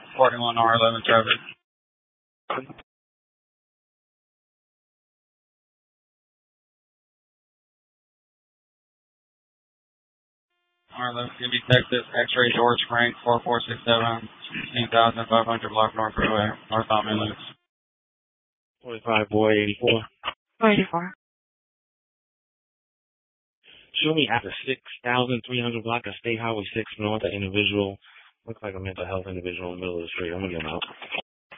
41 R11 traffic. R11 can be Texas, X-ray George Frank, 4467, 16,500 block North Freeway, North Almond Loop. 45 boy 84. 84. Show me after 6,300 block of State Highway 6 North, an individual, looks like a mental health individual in the middle of the street. I'm gonna get him out.